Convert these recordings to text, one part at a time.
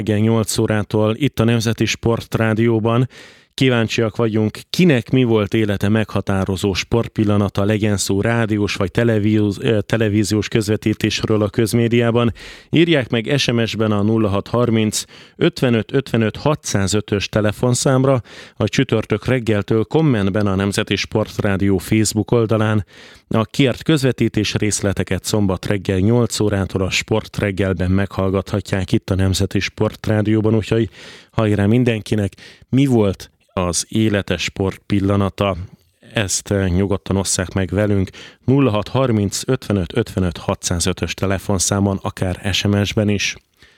Reggel 8 órától itt a Nemzeti Sportrádióban. Kíváncsiak vagyunk, kinek mi volt élete meghatározó sportpillanata, legyen szó rádiós vagy televíziós közvetítésről a közmédiában. Írják meg SMS-ben a 0630 55 55 605-ös telefonszámra, a csütörtök reggeltől kommentben a Nemzeti Sportrádió Facebook oldalán. A kért közvetítés részleteket szombat reggel 8 órától a Sport reggelben meghallgathatják itt a Nemzeti Sportrádióban, úgyhogy hajrá mindenkinek, mi volt az élete sportpillanata, ezt nyugodtan osszák meg velünk 0630 55 55 605-ös telefonszámon, akár SMS-ben is.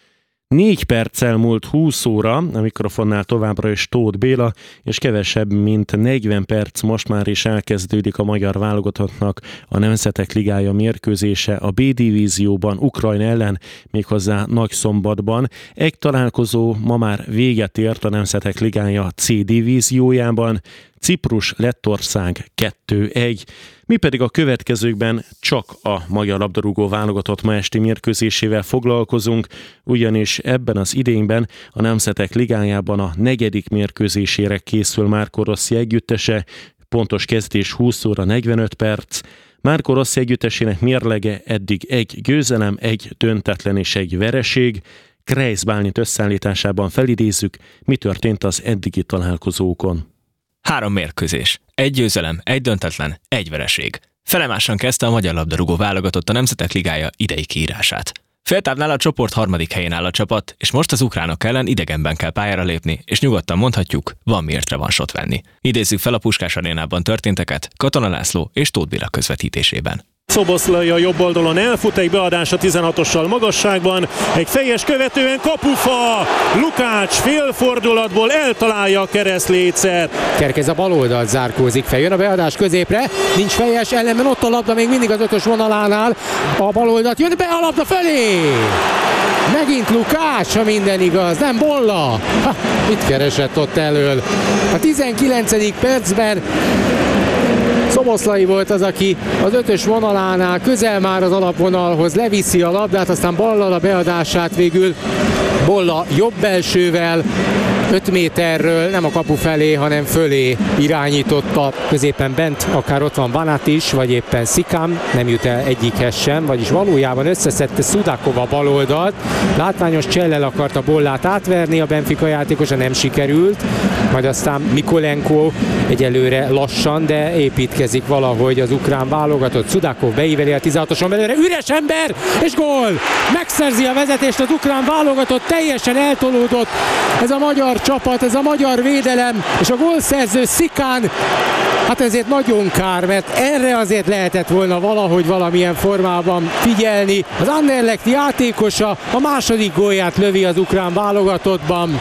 4 perccel múlt 20 óra, a mikrofonnál továbbra is Tóth Béla, és kevesebb, mint 40 perc most már is elkezdődik a magyar válogatottnak a Nemzetek Ligája mérkőzése a B-divízióban, Ukrajna ellen, méghozzá Nagyszombatban. Egy találkozó ma már véget ért a Nemzetek Ligája C-divíziójában, Ciprus, Lettország 2-1. Mi pedig a következőkben csak a magyar labdarúgó válogatott ma esti mérkőzésével foglalkozunk, ugyanis ebben az idényben a Nemzetek Ligájában a 4. mérkőzésére készül Marco Rossi együttese, pontos kezdés 20 óra 45 perc. Marco Rossi együttesének mérlege eddig 1 győzelem, 1 döntetlen és 1 vereség. Kreisz Bálint összeállításában felidézzük, mi történt az eddigi találkozókon. 3 mérkőzés, 1 győzelem, 1 döntetlen, 1 vereség. Felemásan kezdte a magyar labdarúgó válogatott a Nemzetek Ligája idei kiírását. Féltávnál a csoport 3. helyén áll a csapat, és most az ukránok ellen idegenben kell pályára lépni, és nyugodtan mondhatjuk, van miért revansot venni. Idézzük fel a Puskás Arénában történteket Katona László és Tóth Béla közvetítésében. Szoboszlai a jobb oldalon elfut, egy beadás a 16-ossal magasságban, egy fejes követően kapufa, Lukács félfordulatból eltalálja a keresztlécet. Kerkez a bal oldalt zárkózik fel, jön a beadás középre, nincs fejes, ellenben ott a labda még mindig az 5-ös vonalánál, a bal oldalt jön be a labda felé! Megint Lukács, ha minden igaz, nem Bolla! Mit keresett ott elől? A 19. percben Szoboszlai volt az, aki az 5-ös vonalánál közel már az alapvonalhoz leviszi a labdát, aztán ballal a beadását végül Bolla jobb belsővel 5 méterről nem a kapu felé, hanem fölé irányította. Középen bent akár ott van Banat is, vagy éppen Szikám, nem jut el egyikhez sem, vagyis valójában összeszedte Sudakova baloldalt. Látványos csellel akarta Bollát átverni, a Benfica játékosa nem sikerült, majd aztán Mikolenko egyelőre lassan, de építkezik valahogy az ukrán válogatott. Sudakov beíveli a 16-oson belőle, üres ember, és gól! Megszerzi a vezetést az ukrán válogatott, teljesen eltolódott ez a magyar csapat, ez a magyar védelem, és a gólszerző Szikán, hát ezért nagyon kár, mert erre azért lehetett volna valahogy valamilyen formában figyelni. Az Anderlecht játékosa a második gólját lövi az ukrán válogatottban.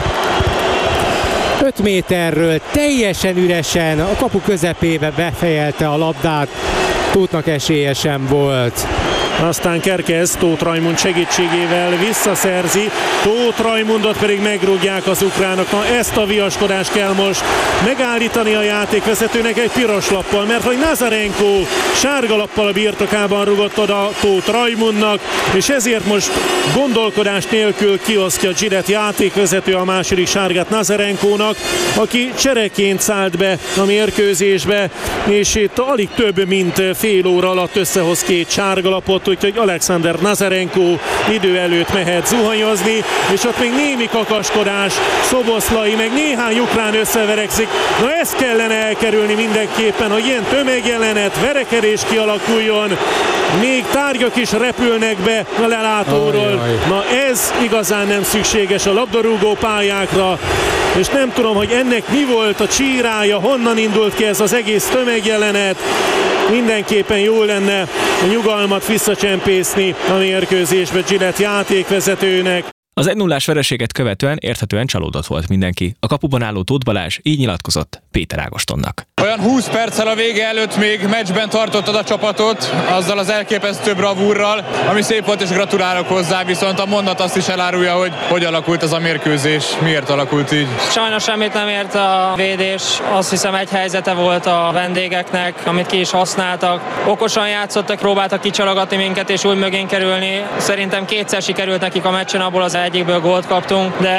5 méterről teljesen üresen a kapu közepébe befejelte a labdát, Tóthnak esélye sem volt. Aztán Kerkez Tóth Rajmund segítségével visszaszerzi, Tóth Rajmundot pedig megrúgják az ukránok. Na, ezt a viaskodást kell most megállítani a játékvezetőnek egy piros lappal, mert hogy Nazarenko sárga lappal a birtokában rúgott oda Tóth Rajmundnak, és ezért most gondolkodás nélkül kiosztja Gillett játékvezető a második sárgát Nazarenkónak, aki csereként szállt be a mérkőzésbe, és itt alig több mint fél óra alatt összehoz 2 sárgalapot, úgyhogy Alexander Nazarenko idő előtt mehet zuhanyozni, és ott még némi kakaskodás, Szoboszlai, meg néhány ukrán összeverekszik. Na, ezt kellene elkerülni mindenképpen, hogy ilyen tömegjelenet, verekedés kialakuljon, még tárgyak is repülnek be a lelátóról. Na, ez igazán nem szükséges a labdarúgó pályákra, és nem tudom, hogy ennek mi volt a csírája, honnan indult ki ez az egész tömegjelenet. Mindenképpen jó lenne a nyugalmat visszacsempészni a mérkőzésbe Gillett játékvezetőnek. Az 1-0-ás vereséget követően érthetően csalódott volt mindenki. A kapuban álló Tóth Balázs így nyilatkozott Péter Ágostonnak. Olyan 20 perccel a vége előtt még meccsben tartottad a csapatot, azzal az elképesztő bravúrral, ami szép volt, és gratulálok hozzá, viszont a mondat azt is elárulja, hogy alakult ez a mérkőzés, miért alakult így. Sajnos semmit nem ért a védés, azt hiszem egy helyzete volt a vendégeknek, amit ki is használtak. Okosan játszottak, próbáltak kicsalogatni minket és úgy mögén kerülni. Szerintem 2-szer sikerült nekik a meccsen, abból az egyikből gólt kaptunk, de